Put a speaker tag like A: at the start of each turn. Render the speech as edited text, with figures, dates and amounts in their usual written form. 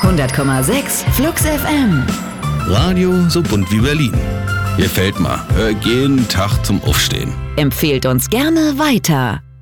A: 100,6 Flux FM.
B: Radio so bunt wie Berlin. Gefällt mir. Hör jeden Tag zum Aufstehen.
A: Empfehlt uns gerne weiter.